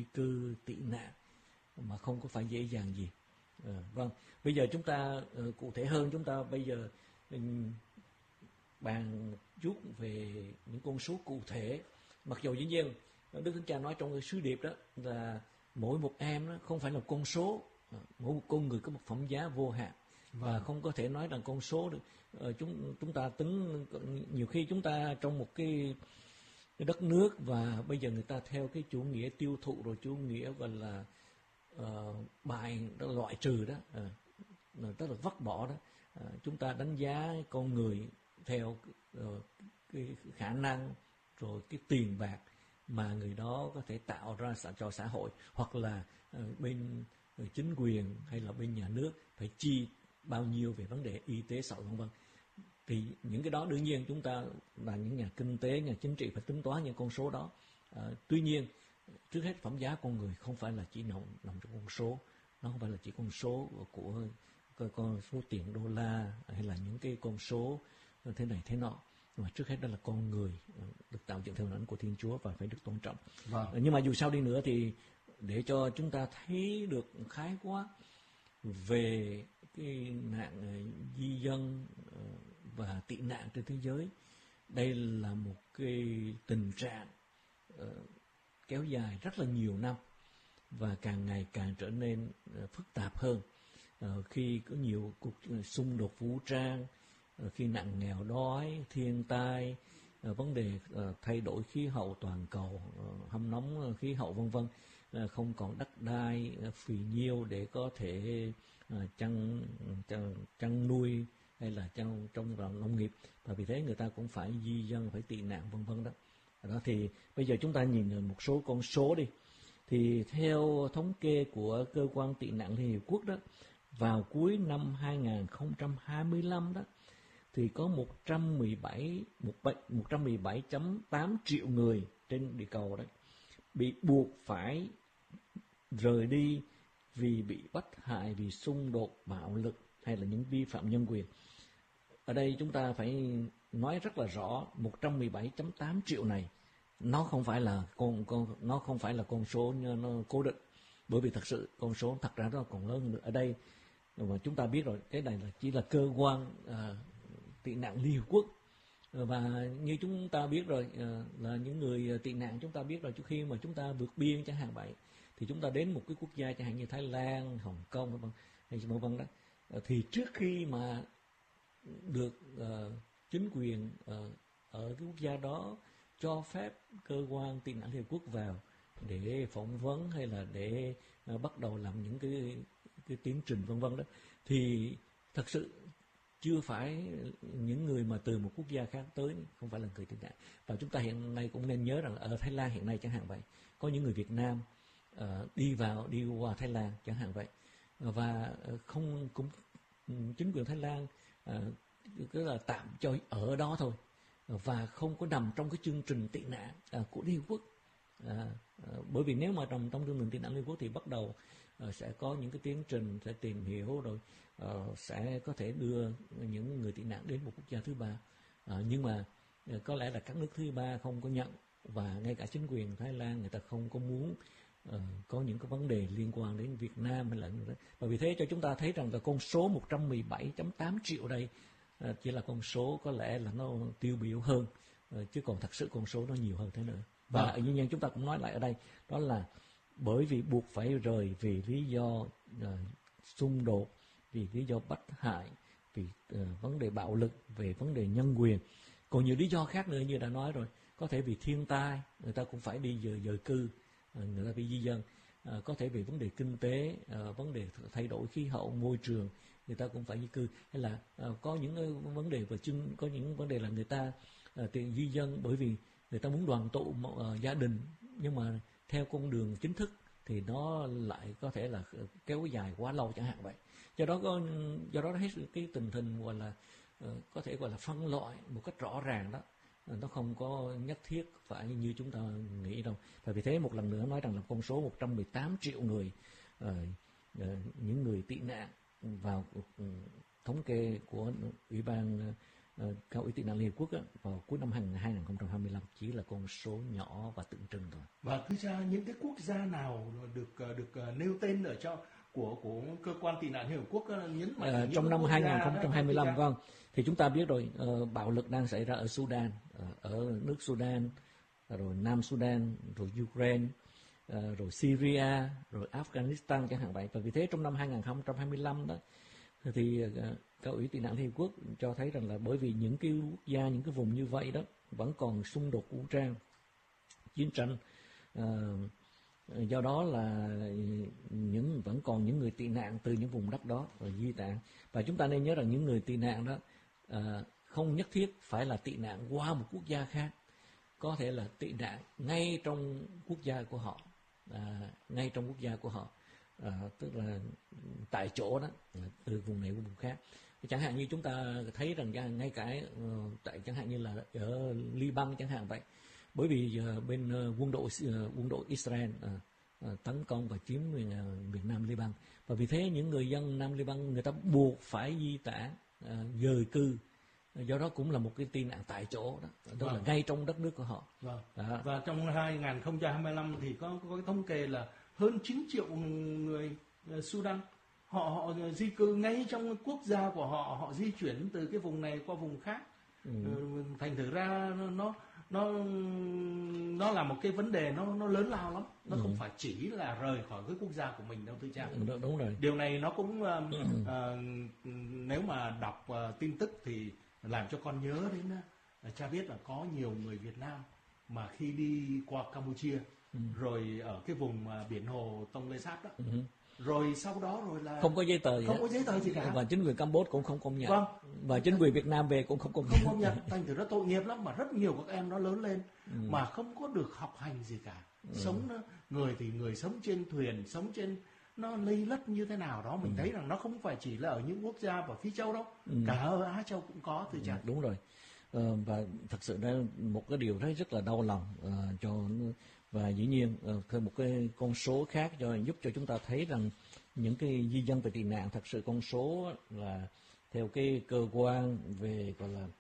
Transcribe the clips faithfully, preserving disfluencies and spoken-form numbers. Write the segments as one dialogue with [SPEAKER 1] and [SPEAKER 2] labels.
[SPEAKER 1] di cư tị nạn mà không có phải dễ dàng gì. À, vâng, bây giờ chúng ta uh, cụ thể hơn, chúng ta bây giờ um, bàn một chút về những con số cụ thể. Mặc dù dĩ nhiên Đức Thánh Cha nói trong cái sứ điệp đó là mỗi một em đó không phải là con số, mỗi một con người có một phẩm giá vô hạn, và không có thể nói rằng con số được. Ờ, chúng chúng ta tính, nhiều khi chúng ta trong một cái, cái đất nước và bây giờ người ta theo cái chủ nghĩa tiêu thụ, rồi chủ nghĩa gọi là uh, bài đó, loại trừ đó, uh, tức là vứt bỏ đó. Uh, chúng ta đánh giá con người theo uh, cái khả năng, rồi cái tiền bạc mà người đó có thể tạo ra cho xã hội, hoặc là uh, bên uh, chính quyền hay là bên nhà nước phải chi bao nhiêu về vấn đề y tế xã hội vân vân. Thì những cái đó đương nhiên chúng ta là những nhà kinh tế, nhà chính trị phải tính toán những con số đó. À, tuy nhiên trước hết phẩm giá con người không phải là chỉ nằm nằm trong con số, nó không phải là chỉ con số của con, con số tiền đô la hay là những cái con số thế này thế nọ, mà trước hết đó là con người được tạo dựng theo hình ảnh của Thiên Chúa và phải được tôn trọng. Vâng. Nhưng mà dù sao đi nữa thì để cho chúng ta thấy được khái quát về cái nạn di dân và tị nạn trên thế giới, đây là một cái tình trạng uh, kéo dài rất là nhiều năm và càng ngày càng trở nên uh, phức tạp hơn. Uh, khi có nhiều cuộc xung đột vũ trang, uh, khi nạn nghèo đói, thiên tai, uh, vấn đề uh, thay đổi khí hậu toàn cầu, uh, hâm nóng uh, khí hậu vân vân, uh, không còn đất đai uh, phì nhiêu để có thể uh, chăn, chăn chăn nuôi hay là trong trong vào nông nghiệp, và vì thế người ta cũng phải di dân, phải tị nạn vân vân đó. Đó thì bây giờ chúng ta nhìn một số con số đi. Thì theo thống kê của cơ quan tị nạn Liên Hiệp Quốc đó, vào cuối năm hai không hai lăm đó thì có một trăm mười bảy phẩy tám triệu người trên địa cầu đấy bị buộc phải rời đi vì bị bắt hại vì xung đột bạo lực hay là những vi phạm nhân quyền. Ở đây chúng ta phải nói rất là rõ, một trăm mười bảy phẩy tám triệu này nó không phải là con con nó không phải là con số nó cố định, bởi vì thật sự con số thật ra nó còn lớn hơn nữa. Ở đây mà chúng ta biết rồi, cái này là chỉ là cơ quan uh, tị nạn Liên Hợp Quốc, và như chúng ta biết rồi, uh, là những người tị nạn chúng ta biết rồi, trước khi mà chúng ta vượt biên chẳng hạn vậy, thì chúng ta đến một cái quốc gia chẳng hạn như Thái Lan, Hồng Kông vân vân hay vân vân đó, uh, thì trước khi mà được uh, chính quyền uh, ở cái quốc gia đó cho phép cơ quan tị nạn Liên Hợp Quốc vào để phỏng vấn hay là để uh, bắt đầu làm những cái cái tiến trình vân vân đó, thì thật sự chưa phải những người mà từ một quốc gia khác tới, không phải là người tị nạn. Và chúng ta hiện nay cũng nên nhớ rằng ở Thái Lan hiện nay chẳng hạn vậy, có những người Việt Nam uh, đi vào đi qua Thái Lan chẳng hạn vậy, và không cũng chính quyền Thái Lan uh, cứ là tạm cho ở đó thôi, và không có nằm trong cái chương trình tị nạn uh, của Liên Hợp Quốc. À, uh, bởi vì nếu mà nằm trong chương trình tị nạn Liên Hợp Quốc thì bắt đầu uh, sẽ có những cái tiến trình sẽ tìm hiểu, rồi uh, sẽ có thể đưa những người tị nạn đến một quốc gia thứ ba. Uh, nhưng mà uh, có lẽ là các nước thứ ba không có nhận, và ngay cả chính quyền Thái Lan người ta không có muốn uh, có những cái vấn đề liên quan đến Việt Nam hay là như thế. Và vì thế cho chúng ta thấy rằng là con số một trăm mười bảy phẩy tám triệu đây uh, chỉ là con số có lẽ là nó tiêu biểu hơn, uh, chứ còn thật sự con số nó nhiều hơn thế nữa. Và ở nhiên nhân chúng ta cũng nói lại ở đây, đó là bởi vì buộc phải rời vì lý do uh, xung đột, vì lý do bắt hại, vì uh, vấn đề bạo lực, về vấn đề nhân quyền, còn nhiều lý do khác nữa như đã nói rồi. Có thể vì thiên tai người ta cũng phải đi dời, dời cư, uh, người ta phải di dân, uh, có thể vì vấn đề kinh tế, uh, vấn đề thay đổi khí hậu, môi trường, người ta cũng phải di cư, hay là uh, có những uh, vấn đề về chung, có những vấn đề là người ta uh, tiền di dân bởi vì người ta muốn đoàn tụ uh, gia đình, nhưng mà theo con đường chính thức thì nó lại có thể là kéo dài quá lâu chẳng hạn vậy. Do đó có, do đó hết cái tình hình gọi là uh, có thể gọi là phân loại một cách rõ ràng đó, uh, nó không có nhất thiết phải như chúng ta nghĩ đâu. Và vì thế một lần nữa nói rằng là con số một trăm mười tám triệu người, uh, uh, những người tị nạn vào uh, thống kê của Ủy ban uh, Cao ủy tị nạn Liên Hợp Quốc á, vào cuối năm hai không hai lăm chỉ là con số nhỏ và tượng trưng thôi.
[SPEAKER 2] Và thưa cha, những cái quốc gia nào được được nêu tên ở cho của của cơ quan tị nạn Liên Hợp Quốc nhấn mạnh
[SPEAKER 1] uh, trong năm hai không hai lăm, vâng, thì chúng ta biết rồi, uh, bạo lực đang xảy ra ở Sudan, uh, ở nước Sudan, rồi Nam Sudan, rồi Ukraine, uh, rồi Syria, rồi Afghanistan chẳng hạn vậy. Và vì thế trong năm hai không hai lăm đó thì uh, Cao ủy tị nạn Liên Hợp Quốc cho thấy rằng là bởi vì những cái quốc gia, những cái vùng như vậy đó vẫn còn xung đột vũ trang, chiến tranh, uh, do đó là những vẫn còn những người tị nạn từ những vùng đất đó và di tản. Và chúng ta nên nhớ rằng những người tị nạn đó uh, không nhất thiết phải là tị nạn qua một quốc gia khác, có thể là tị nạn ngay trong quốc gia của họ, à, ngay trong quốc gia của họ, à, tức là tại chỗ đó, từ vùng này qua vùng khác. Chẳng hạn như chúng ta thấy rằng ngay cả uh, tại chẳng hạn như là ở Liban chẳng hạn vậy, bởi vì uh, bên uh, quân đội uh, quân đội Israel uh, uh, tấn công và chiếm miền uh, miền Nam Liban, và vì thế những người dân Nam Liban người ta buộc phải di tản, uh, dời cư. Do đó cũng là một cái tị nạn tại chỗ đó, đó vâng. là ngay trong đất nước của họ.
[SPEAKER 2] Vâng. Và trong hai không hai lăm thì có có cái thống kê là hơn chín triệu người Sudan họ họ di cư ngay trong quốc gia của họ, họ di chuyển từ cái vùng này qua vùng khác. Ừ. Thành thử ra nó nó nó là một cái vấn đề nó nó lớn lao lắm, nó ừ. không phải chỉ là rời khỏi cái quốc gia của mình đâu thưa cha.
[SPEAKER 1] Ừ, đúng rồi.
[SPEAKER 2] Điều này nó cũng uh, ừ. uh, nếu mà đọc uh, tin tức thì làm cho con nhớ đến uh, cha biết là có nhiều người Việt Nam mà khi đi qua Campuchia, ừ. rồi ở cái vùng uh, biển hồ Tông Lê Sáp đó, ừ. rồi sau đó rồi là
[SPEAKER 1] không có giấy tờ gì
[SPEAKER 2] không có giấy tờ gì cả,
[SPEAKER 1] và chính quyền Campuchia cũng không công nhận,
[SPEAKER 2] vâng.
[SPEAKER 1] và chính quyền Việt Nam về cũng không công nhận,
[SPEAKER 2] không công nhận. Thành thử nó tội nghiệp lắm, mà rất nhiều các em nó lớn lên ừ. mà không có được học hành gì cả, ừ. sống nó, người thì người sống trên thuyền, sống trên nó lây lất như thế nào đó, mình ừ. thấy rằng nó không phải chỉ là ở những quốc gia ở phía châu đâu, ừ. cả ở Á Châu cũng có thưa cha.
[SPEAKER 1] Ừ, đúng rồi. Ờ, và thật sự đó một cái điều rất rất là đau lòng uh, cho và dĩ nhiên uh, thêm một cái con số khác cho giúp cho chúng ta thấy rằng những cái di dân về tị nạn, thật sự con số là theo cái cơ quan về gọi là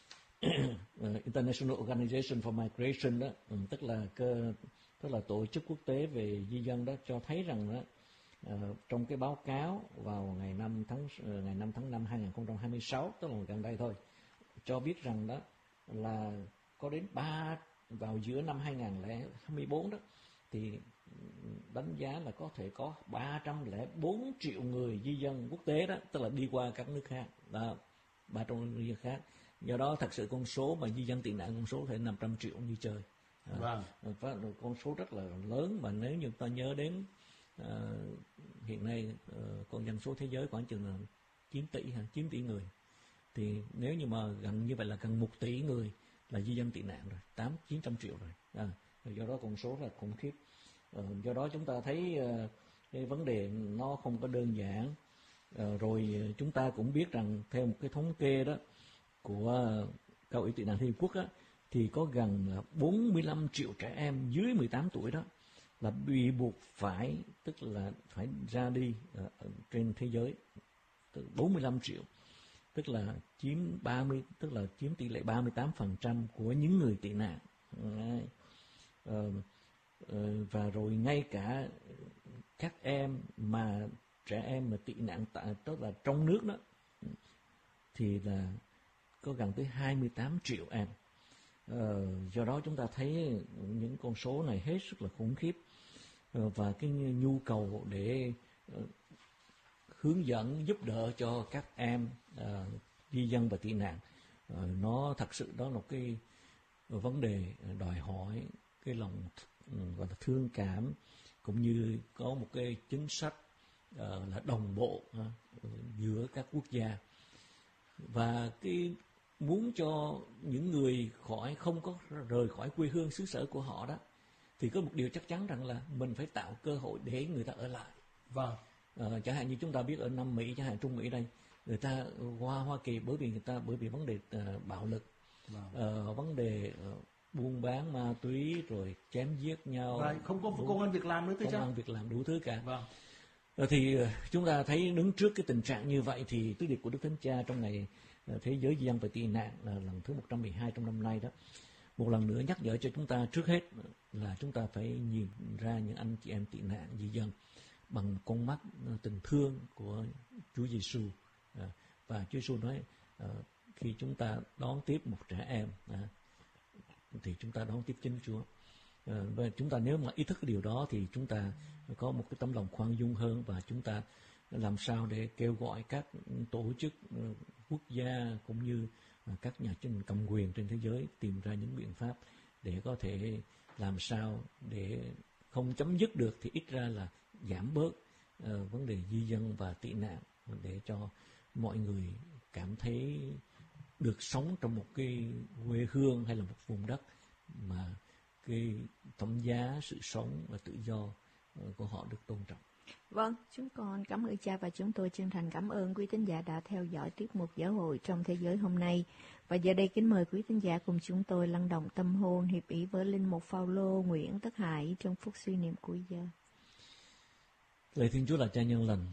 [SPEAKER 1] International Organization for Migration đó, um, tức là cơ tức là tổ chức quốc tế về di dân đó, cho thấy rằng đó uh, trong cái báo cáo vào ngày năm tháng uh, ngày năm tháng năm hai không hai sáu, tức là gần đây thôi, cho biết rằng đó là có đến ba vào giữa năm hai không hai tư đó thì đánh giá là có thể có ba trăm lẻ bốn triệu người di dân quốc tế đó, tức là đi qua các nước khác, đó, ba trăm nước khác. Do đó thật sự con số mà di dân tị nạn, con số có thể năm trăm triệu như chơi.
[SPEAKER 2] Vâng.
[SPEAKER 1] À, con số rất là lớn, mà nếu như ta nhớ đến uh, hiện nay uh, con dân số thế giới khoảng chừng là chín tỷ ha, chín tỷ người. Thì nếu như mà gần như vậy là gần một tỷ người là di dân tị nạn rồi, tám chín trăm triệu rồi. À, do đó con số là khủng khiếp. À, do đó chúng ta thấy uh, cái vấn đề nó không có đơn giản. À, rồi chúng ta cũng biết rằng theo một cái thống kê đó của uh, Cao ủy tị nạn Liên Hợp Quốc á, thì có gần bốn mươi lăm triệu trẻ em dưới mười tám tuổi đó là bị buộc phải, tức là phải ra đi uh, trên thế giới, tức bốn mươi lăm triệu, tức là chiếm ba mươi, tức là chiếm tỷ lệ ba mươi tám phần trăm của những người tị nạn. Đấy. Ờ, ờ, và rồi ngay cả các em mà trẻ em mà tị nạn tại, tức là trong nước đó, thì là có gần tới hai mươi tám triệu em. Ờ, do đó chúng ta thấy những con số này hết sức là khủng khiếp, ờ, và cái nhu cầu để uh, hướng dẫn giúp đỡ cho các em uh, di dân và tị nạn, uh, nó thật sự đó là một cái vấn đề đòi hỏi cái lòng uh, gọi là thương cảm, cũng như có một cái chính sách uh, là đồng bộ uh, giữa các quốc gia, và cái muốn cho những người khỏi không có rời khỏi quê hương xứ sở của họ đó, thì có một điều chắc chắn rằng là mình phải tạo cơ hội để người ta ở lại.
[SPEAKER 2] Vâng.
[SPEAKER 1] Ờ, chẳng hạn như chúng ta biết ở Nam Mỹ, chẳng hạn Trung Mỹ đây, người ta qua Hoa Kỳ bởi vì người ta bởi vì vấn đề uh, bạo lực, vâng. uh, vấn đề uh, buôn bán ma túy, rồi chém giết nhau,
[SPEAKER 2] và không có công ăn việc làm nữa,
[SPEAKER 1] công ăn việc làm đủ thứ cả.
[SPEAKER 2] Vâng.
[SPEAKER 1] Uh, thì uh, chúng ta thấy đứng trước cái tình trạng như vậy thì Tứ Điệp của Đức Thánh Cha trong ngày thế giới di dân và tị nạn là lần thứ một trăm mười hai trong năm nay đó, một lần nữa nhắc nhở cho chúng ta trước hết là chúng ta phải nhìn ra những anh chị em tị nạn di dân bằng con mắt tình thương của Chúa Giêsu. À, và Chúa Giêsu nói à, khi chúng ta đón tiếp một trẻ em à, thì chúng ta đón tiếp chính Chúa. À, và chúng ta nếu mà ý thức cái điều đó thì chúng ta có một cái tấm lòng khoan dung hơn, và chúng ta làm sao để kêu gọi các tổ chức quốc gia cũng như các nhà chính cầm quyền trên thế giới tìm ra những biện pháp để có thể làm sao để không chấm dứt được thì ít ra là giảm bớt uh, vấn đề di dân và tị nạn, để cho mọi người cảm thấy được sống trong một cái quê hương hay là một vùng đất mà cái phẩm giá sự sống và tự do uh, của họ được tôn trọng.
[SPEAKER 3] Vâng, chúng con cảm ơn cha, và chúng tôi chân thành cảm ơn quý tín giả đã theo dõi tiết mục Giáo hội trong thế giới hôm nay. Và giờ đây kính mời quý tín giả cùng chúng tôi lắng động tâm hồn hiệp ý với linh mục Phao-lô Nguyễn Tất Hải trong phút suy niệm cuối giờ.
[SPEAKER 1] Lạy Thiên Chúa là Cha nhân lành,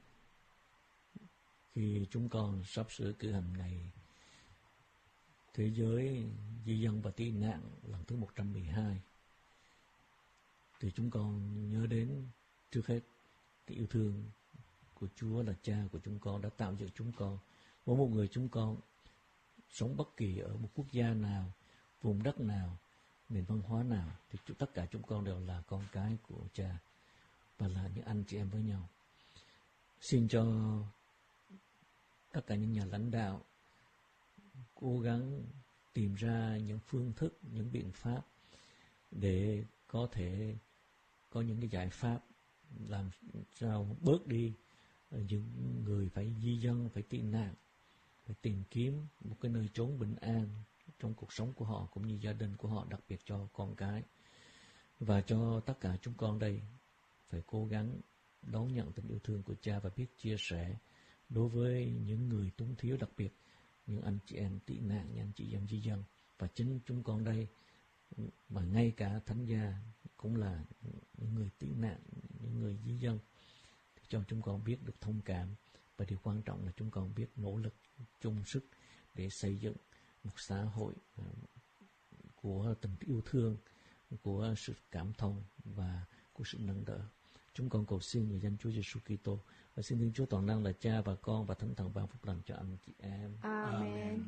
[SPEAKER 1] khi chúng con sắp sửa cử hành ngày thế giới di dân và tị nạn lần thứ một trăm mười hai, thì chúng con nhớ đến trước hết cái yêu thương của Chúa là Cha của chúng con đã tạo dựng chúng con. Mỗi một người chúng con sống bất kỳ ở một quốc gia nào, vùng đất nào, nền văn hóa nào, thì tất cả chúng con đều là con cái của Cha và là những anh chị em với nhau. Xin cho tất cả những nhà lãnh đạo cố gắng tìm ra những phương thức, những biện pháp để có thể có những cái giải pháp làm sao bớt đi những người phải di dân, phải tị nạn, phải tìm kiếm một cái nơi trốn bình an trong cuộc sống của họ cũng như gia đình của họ, đặc biệt cho con cái. Và cho tất cả chúng con đây phải cố gắng đón nhận tình yêu thương của Cha và biết chia sẻ đối với những người túng thiếu, đặc biệt những anh chị em tị nạn, những anh chị em di dân. Và chính chúng con đây, mà ngay cả thánh gia cũng là những người tị nạn, những người di dân, thì cho chúng con biết được thông cảm, và điều quan trọng là chúng con biết nỗ lực chung sức để xây dựng một xã hội của tình yêu thương, của sự cảm thông và của sự nâng đỡ. Chúng con cầu xin nhờ danh Chúa Giêsu Kitô, và xin Thiên Chúa toàn năng là Cha và Con và Thánh Thần ban phúc lành cho anh chị em.
[SPEAKER 3] Amen. Amen.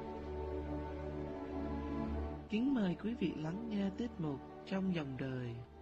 [SPEAKER 4] Kính mời quý vị lắng nghe tiết mục Trong Dòng Đời